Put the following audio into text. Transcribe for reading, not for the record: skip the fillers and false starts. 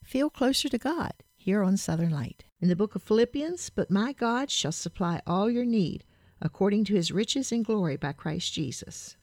feel closer to God here on Southern Light. In the book of Philippians, "But my God shall supply all your need according to his riches in glory by Christ Jesus."